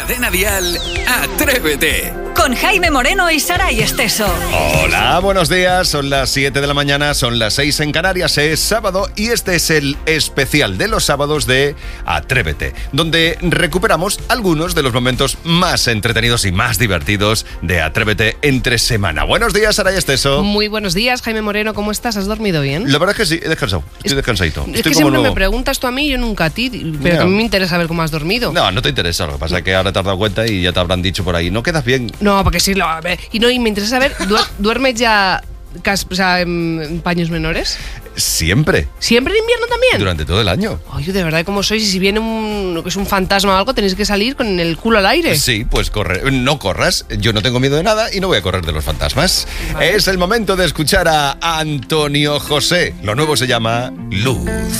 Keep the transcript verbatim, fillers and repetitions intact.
Cadena Dial, Atrévete. Con Jaime Moreno y Saray Esteso. Hola, buenos días. Son las siete de la mañana, son las seis en Canarias. Es sábado y este es el especial de los sábados de Atrévete, donde recuperamos algunos de los momentos más entretenidos y más divertidos de Atrévete entre semana. Buenos días, Saray Esteso. Muy buenos días, Jaime Moreno. ¿Cómo estás? ¿Has dormido bien? La verdad es que sí, he descansado. Estoy descansadito. Es Estoy que como siempre nuevo. me preguntas tú a mí y yo nunca a ti, pero Ya. a mí me interesa saber cómo has dormido. No, no te interesa. Lo que pasa es que ahora te has dado cuenta y ya te habrán dicho por ahí. No quedas bien. No, porque sí, lo, a ver, y no, y me interesa saber, ¿duer- ¿duermes ya cas- o sea, en, en paños menores? Siempre. ¿Siempre en invierno también? Durante todo el año. Oye, de verdad, ¿cómo sois? Y si viene un, que es un fantasma o algo, tenéis que salir con el culo al aire. Sí, pues corre. No corras. Yo no tengo miedo de nada y no voy a correr de los fantasmas. Vale. Es el momento de escuchar a Antonio José. Lo nuevo se llama Luz.